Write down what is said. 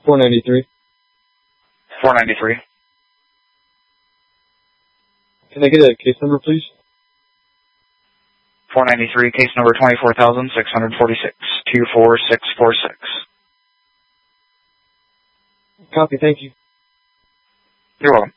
493. 493. Can I get a case number, please? 493, case number 24,646, 24646. Copy, thank you. You're welcome.